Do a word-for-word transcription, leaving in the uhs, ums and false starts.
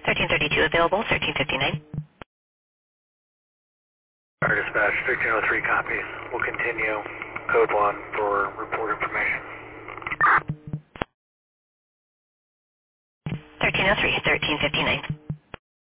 thirteen thirty-two available, thirteen fifty-nine. Our dispatch, thirteen oh three copies. We'll continue code one for report information. thirteen oh three, thirteen fifty-nine.